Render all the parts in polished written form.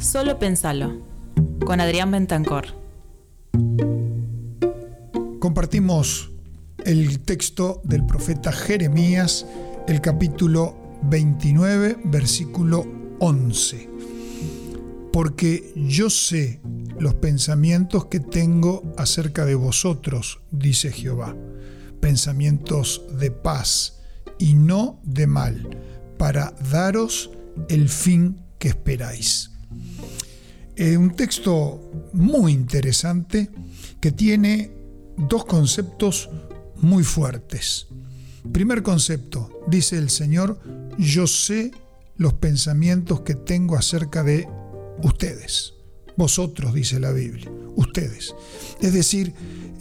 Solo pensalo, con Adrián Bentancor. Compartimos el texto del profeta Jeremías, el capítulo 29, versículo 11. Porque yo sé los pensamientos que tengo acerca de vosotros, dice Jehová, pensamientos de paz y no de mal, para daros el fin que esperáis. Un texto muy interesante que tiene dos conceptos muy fuertes. Primer concepto, dice el Señor, yo sé los pensamientos que tengo acerca de ustedes. Vosotros, dice la Biblia, ustedes. Es decir,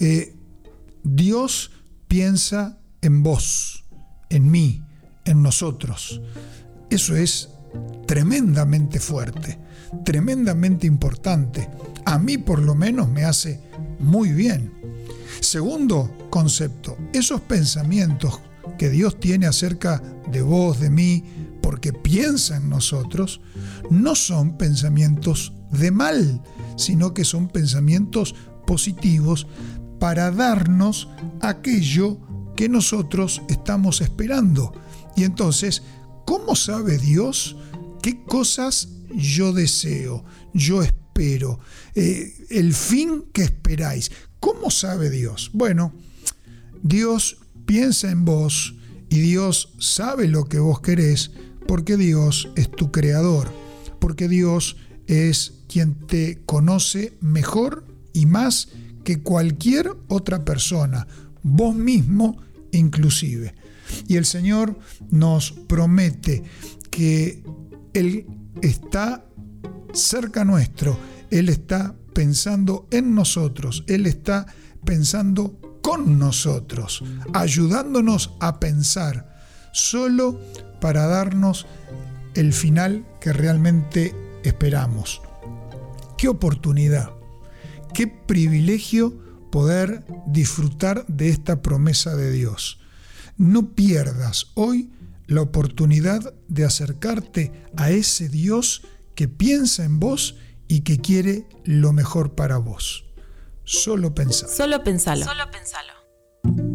Dios piensa en vos, en mí, en nosotros. Eso es tremendamente fuerte, tremendamente importante. A mí por lo menos me hace muy bien. Segundo concepto, esos pensamientos que Dios tiene acerca de vos, de mí, porque piensa en nosotros, no son pensamientos de mal, sino que son pensamientos positivos para darnos aquello que nosotros estamos esperando. Y entonces, ¿cómo sabe Dios qué cosas yo deseo, yo espero? El fin que esperáis. ¿Cómo sabe Dios? Bueno, Dios piensa en vos y Dios sabe lo que vos querés porque Dios es tu creador, porque Dios es quien te conoce mejor y más que cualquier otra persona, vos mismo inclusive. Y el Señor nos promete que Él está cerca nuestro, Él está pensando en nosotros, Él está pensando con nosotros, ayudándonos a pensar, solo para darnos el final que realmente esperamos. ¡Qué oportunidad! ¡Qué privilegio poder disfrutar de esta promesa de Dios! No pierdas hoy la oportunidad de acercarte a ese Dios que piensa en vos y que quiere lo mejor para vos. Solo pensalo. Solo pensalo. Solo pensalo.